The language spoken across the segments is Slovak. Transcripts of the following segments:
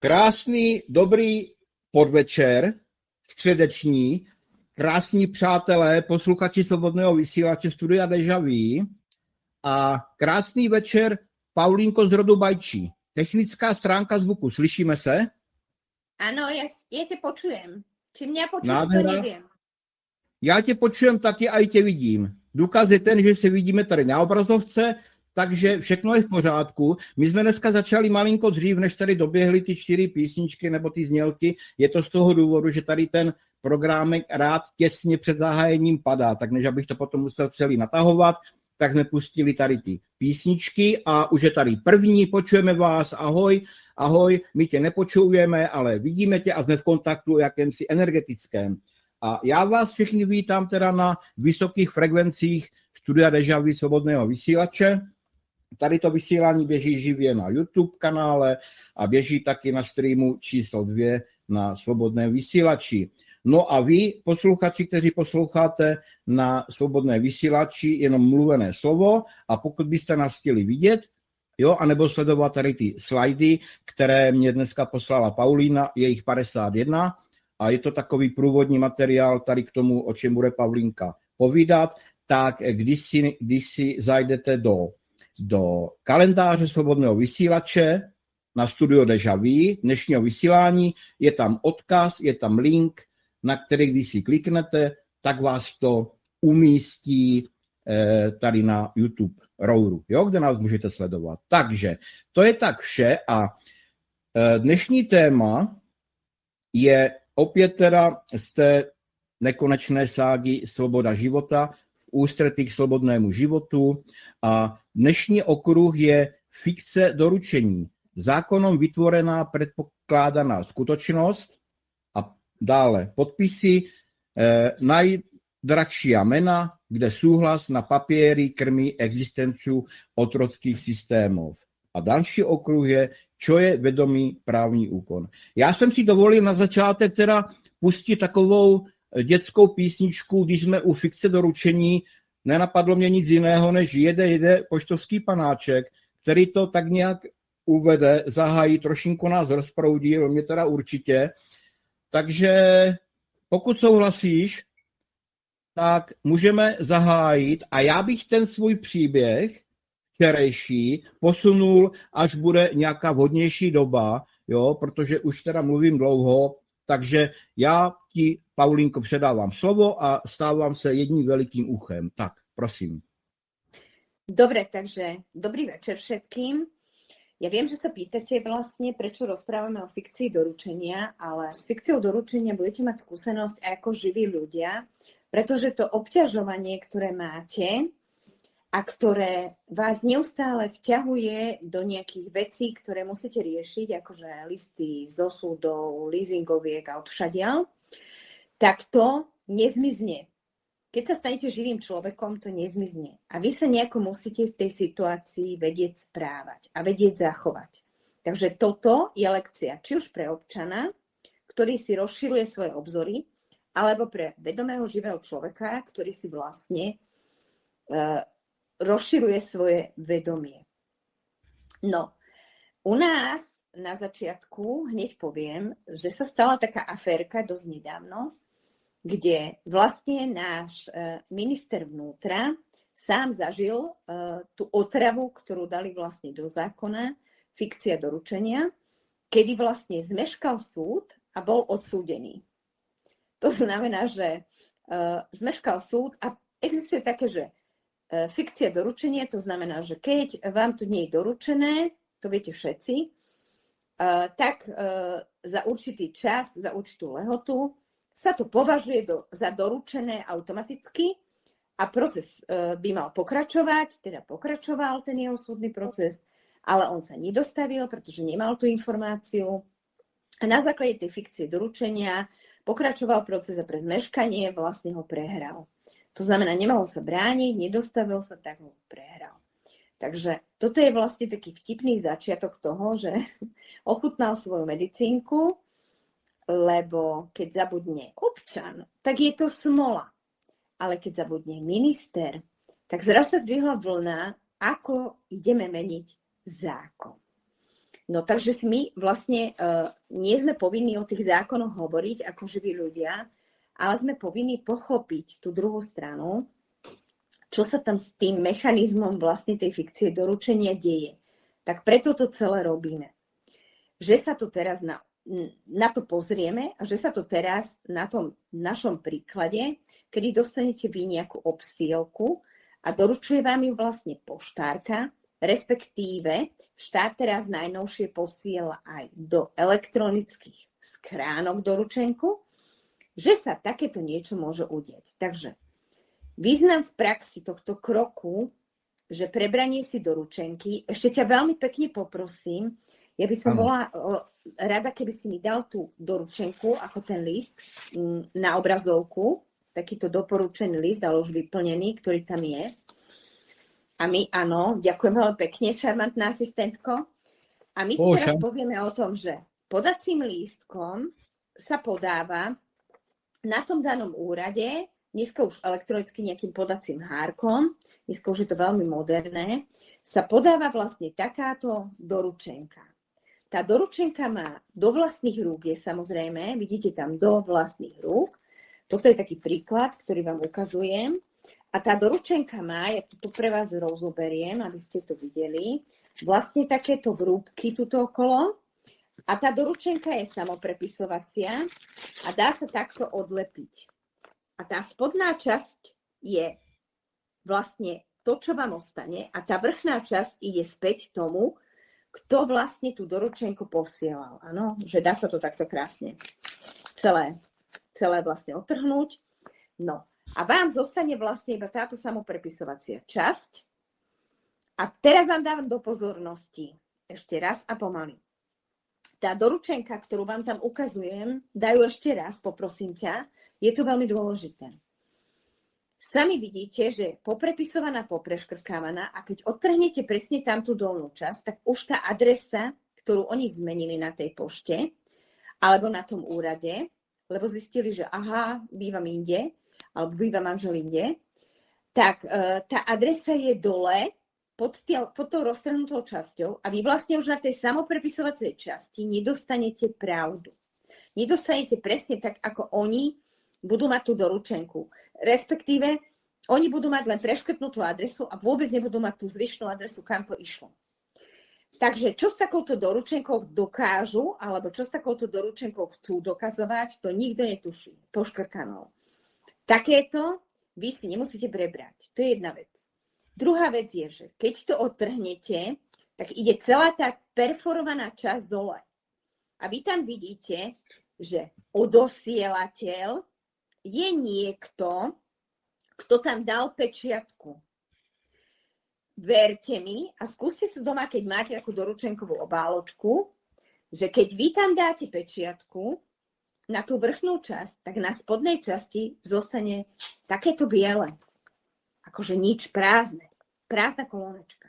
Krásný, dobrý podvečer, středeční, krásní přátelé, posluchači Svobodného vysílače Studia Deja Vu a krásný večer Paulínko z rodu Bajčí. Technická stránka zvuku, slyšíme se? Ano, já tě počujem. Či mě počuješ, to nevím. Já tě počujem taky a i tě vidím. Důkaz je ten, že se vidíme tady na obrazovce, takže všechno je v pořádku. My jsme dneska začali malinko dřív, než tady doběhly ty 4 písničky nebo ty znělky. Je to z toho důvodu, že tady ten programek rád těsně před zahájením padá, tak než abych to potom musel celý natahovat, tak jsme pustili tady ty písničky a už je tady první, počujeme vás, ahoj, ahoj, my tě nepočujeme, ale vidíme tě a jsme v kontaktu jakémsi energetickém. A já vás všechny vítám teda na vysokých frekvencích Studia Deja Vu Svobodného vysílače. Tady to vysílání běží živě na YouTube kanále a běží taky na streamu číslo 2 na Svobodném vysílači. No a vy, posluchači, kteří posloucháte na Svobodné vysílači, jenom mluvené slovo a pokud byste nás chtěli vidět, jo, anebo sledovat tady ty slajdy, které mě dneska poslala Paulína, je jich 51 a je to takový průvodní materiál tady k tomu, o čem bude Paulínka povídat, tak když si zajdete do kalendáře Svobodného vysílače na Studio Deja Vu dnešního vysílání, je tam odkaz, je tam link, na který když si kliknete, tak vás to umístí tady na YouTube rouru, jo, kde nás můžete sledovat. Takže to je tak vše a dnešní téma je opět teda z té nekonečné ságy Svoboda života v ústretí k svobodnému životu a dnešní okruh je fikce doručení. Zákonem vytvorená předpokládaná skutečnost a dále podpisy najdražší jména, kde souhlas na papíry krmí existencu otrockých systémů. A další okruh je, čo je vedomý právní úkon. Já jsem si dovolil na začátek teda pustit takovou dětskou písničku, když jsme u fikce doručení, nenapadlo mě nic jiného, než jede poštovský panáček, který to tak nějak uvede, zahájí, trošinku nás rozproudí, mě teda určitě. Takže pokud souhlasíš, tak můžeme zahájit a já bych ten svůj příběh včerejší posunul, až bude nějaká vhodnější doba, jo, protože už teda mluvím dlouho, takže já ti, Paulínko, předávám slovo a stávám se jedním velikým uchem. Tak, prosím. Dobre, takže dobrý večer všetkým. Ja viem, že sa pýtate vlastne, prečo rozprávame o fikcii doručenia, ale s fikciou doručenia budete mať skúsenosť ako živí ľudia, pretože to obťažovanie, ktoré máte a ktoré vás neustále vťahuje do nejakých vecí, ktoré musíte riešiť, akože listy zo súdov, leasingoviek a odvšadiaľ, tak to nezmizne. Keď sa stanete živým človekom, to nezmizne. A vy sa nejako musíte v tej situácii vedieť správať a vedieť zachovať. Takže toto je lekcia, či už pre občana, ktorý si rozširuje svoje obzory, alebo pre vedomého živého človeka, ktorý si vlastne rozširuje svoje vedomie. No, u nás na začiatku hneď poviem, že sa stala taká aférka dosť nedávno, kde vlastne náš minister vnútra sám zažil tú otravu, ktorú dali vlastne do zákona, fikcia doručenia, kedy vlastne zmeškal súd a bol odsúdený. To znamená, že zmeškal súd a existuje také, že fikcia doručenia, to znamená, že keď vám to nie je doručené, to viete všetci, tak za určitý čas, za určitú lehotu sa to považuje za doručené automaticky a proces by mal pokračovať, teda pokračoval ten jeho súdny proces, ale on sa nedostavil, pretože nemal tú informáciu. A na základe tej fikcie doručenia pokračoval proces a pre zmeškanie vlastne ho prehral. To znamená, nemohol sa brániť, nedostavil sa, tak ho prehral. Takže toto je vlastne taký vtipný začiatok toho, že ochutnal svoju medicínku, lebo keď zabudne občan, tak je to smola. Ale keď zabudne minister, tak zrazu sa zdvihla vlna, ako ideme meniť zákon. No takže si my vlastne nie sme povinní o tých zákonoch hovoriť ako živí ľudia, ale sme povinní pochopiť tú druhú stranu, čo sa tam s tým mechanizmom vlastne tej fikcie doručenia deje. Tak preto to celé robíme. Že sa to teraz na to pozrieme a že sa to teraz na tom našom príklade, kedy dostanete vy nejakú obsielku a doručuje vám ju vlastne poštárka, respektíve štát teraz najnovšie posiela aj do elektronických schránok doručenku, že sa takéto niečo môže udiať. Takže význam v praxi tohto kroku, že prebranie si doručenky, ešte ťa veľmi pekne poprosím, ja by som bola rada, keby si mi dal tú doručenku, ako ten list na obrazovku, takýto doporučený list, ale už vyplnený, ktorý tam je. A my, áno, ďakujem veľmi pekne, šarmantná asistentko. A my si teraz povieme o tom, že podacím lístkom sa podáva na tom danom úrade, dneska už elektronicky nejakým podacím hárkom, dneska už je to veľmi moderné, sa podáva vlastne takáto doručenka. Tá doručenka má do vlastných rúk, je samozrejme, vidíte tam do vlastných rúk. Toto je taký príklad, ktorý vám ukazujem. A tá doručenka má, ja tu pre vás rozoberiem, aby ste to videli, vlastne takéto vrúbky tuto okolo. A tá doručenka je samoprepisovacia a dá sa takto odlepiť. A tá spodná časť je vlastne to, čo vám ostane a tá vrchná časť ide späť tomu, kto vlastne tú doručenku posielal. Áno, že dá sa to takto krásne celé vlastne odtrhnúť. No. A vám zostane vlastne iba táto samoprepisovacia časť. A teraz vám dávam do pozornosti ešte raz a pomaly. Tá doručenka, ktorú vám tam ukazujem, dajú ešte raz, poprosím ťa, je to veľmi dôležité. Sami vidíte, že poprepisovaná, popreškrkávaná a keď odtrhnete presne tamtú dolnú časť, tak už tá adresa, ktorú oni zmenili na tej pošte alebo na tom úrade, lebo zistili, že aha, bývam inde, alebo býva manžel inde, tak tá adresa je dole pod tou roztrhnutou časťou a vy vlastne už na tej samoprepisovacej časti nedostanete pravdu. Nedostanete presne tak, ako oni budú mať tú doručenku. Respektíve, oni budú mať len preškrtnutú adresu a vôbec nebudú mať tú zvyšnú adresu, kam to išlo. Takže čo s takouto doručenkou dokážu, alebo čo s takouto doručenkou chcú dokazovať, to nikto netuší. Poškrkanou. Takéto vy si nemusíte prebrať. To je jedna vec. Druhá vec je, že keď to odtrhnete, tak ide celá tá perforovaná časť dole. A vy tam vidíte, že odosielateľ je niekto, kto tam dal pečiatku. Verte mi a skúste si doma, keď máte takú doručenkovú obáločku, že keď vy tam dáte pečiatku, na tú vrchnú časť, tak na spodnej časti zostane takéto biele. Akože nič, prázdne. Prázdna kolónečka.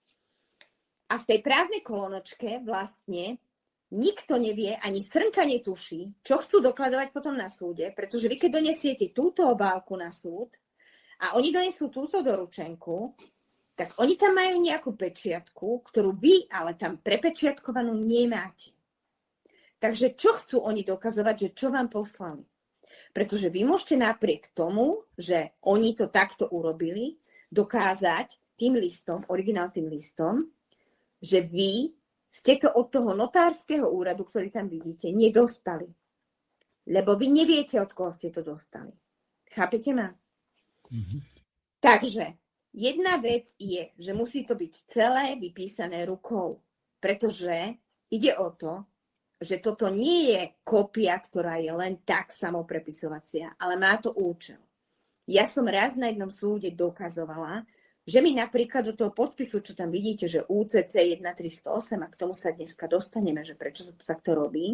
A v tej prázdnej kolónečke vlastne nikto nevie, ani srnka netuší, čo chcú dokladovať potom na súde, pretože vy keď donesiete túto obálku na súd a oni donesú túto doručenku, tak oni tam majú nejakú pečiatku, ktorú vy ale tam prepečiatkovanú nemáte. Takže čo chcú oni dokazovať, že čo vám poslali? Pretože vy môžete napriek tomu, že oni to takto urobili, dokázať tým listom, originálnym listom, že vy ste to od toho notárskeho úradu, ktorý tam vidíte, nedostali. Lebo vy neviete, od koho ste to dostali. Chápete ma? Mm-hmm. Takže jedna vec je, že musí to byť celé vypísané rukou. Pretože ide o to, že toto nie je kópia, ktorá je len tak samoprepisovacia, ale má to účel. Ja som raz na jednom súde dokazovala, že mi napríklad do toho podpisu, čo tam vidíte, že UCC 1308, a k tomu sa dneska dostaneme, že prečo sa to takto robí,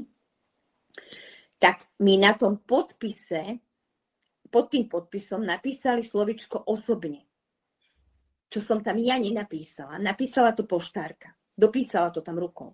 tak mi na tom podpise, pod tým podpisom napísali slovičko osobne. Čo som tam ja nenapísala. Napísala to poštárka. Dopísala to tam rukou.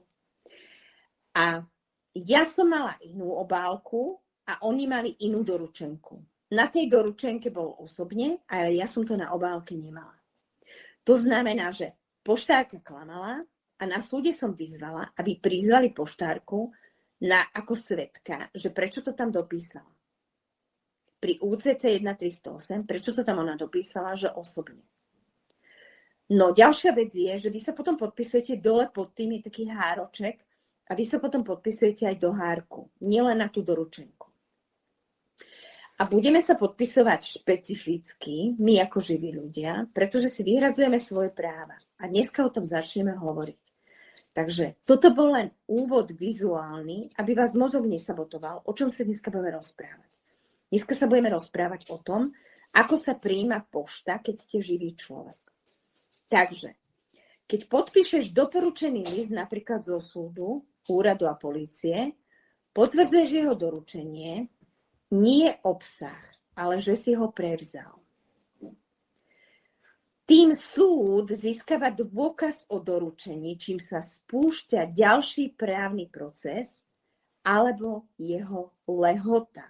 A ja som mala inú obálku a oni mali inú doručenku. Na tej doručenke bol osobne, ale ja som to na obálke nemala. To znamená, že poštárka klamala A na súde som vyzvala, aby prizvali poštárku ako svedka, že prečo to tam dopísala. Pri UCC 1308, prečo to tam ona dopísala, že osobne. No ďalšia vec je, že vy sa potom podpisujete dole pod tým, je taký hároček a vy sa potom podpisujete aj do hárku, nielen na tú doručenku. A budeme sa podpisovať špecificky, my ako živí ľudia, pretože si vyhradzujeme svoje práva. A dneska o tom začneme hovoriť. Takže toto bol len úvod vizuálny, aby vás mozog nesabotoval, o čom sa dneska budeme rozprávať. Dneska sa budeme rozprávať o tom, ako sa prijíma pošta, keď ste živý človek. Takže, keď podpíšeš doporučený list napríklad zo súdu, úradu a polície, potvrdzuješ jeho doručenie, nie obsah, ale že si ho prevzal. Tým súd získava dôkaz o doručení, čím sa spúšťa ďalší právny proces alebo jeho lehota.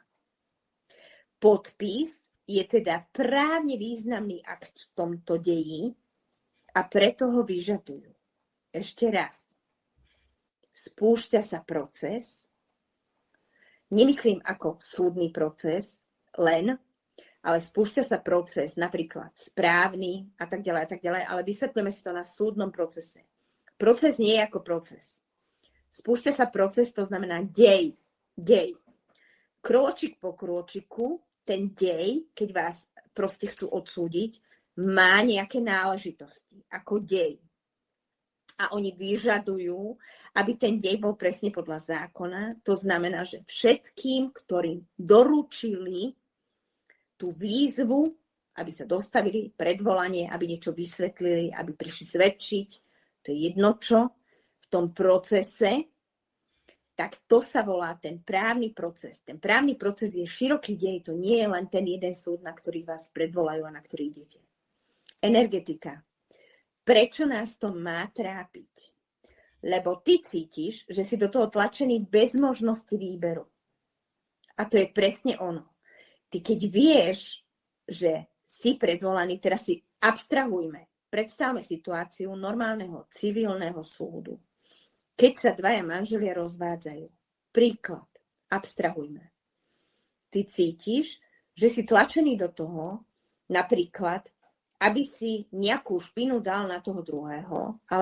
Podpis je teda právne významný akt v tomto deji a preto ho vyžadujú. Ešte raz. Spúšťa sa proces, nemyslím ako súdny proces len, ale spúšťa sa proces napríklad správny a tak ďalej, ale vysvetlíme si to na súdnom procese. Proces nie je ako proces. Spúšťa sa proces, to znamená dej. Krôčik po krôčiku, ten dej, keď vás proste chcú odsúdiť, má nejaké náležitosti, ako dej. A oni vyžadujú, aby ten dej bol presne podľa zákona. To znamená, že všetkým, ktorým doručili tú výzvu, aby sa dostavili predvolanie, aby niečo vysvetlili, aby prišli svedčiť, to je jedno čo, v tom procese, tak to sa volá ten právny proces. Ten právny proces je široký dej, to nie je len ten jeden súd, na ktorý vás predvolajú a na ktorý idete. Energetika. Prečo nás to má trápiť? Lebo ty cítiš, že si do toho tlačený bez možnosti výberu. A to je presne ono. Ty keď vieš, že si predvolaný, teraz si abstrahujme, predstavme situáciu normálneho civilného súdu. Keď sa dvaja manželia rozvádzajú. Príklad. Abstrahujme. Ty cítiš, že si tlačený do toho, napríklad, aby si nejakú špinu dal na toho druhého, ale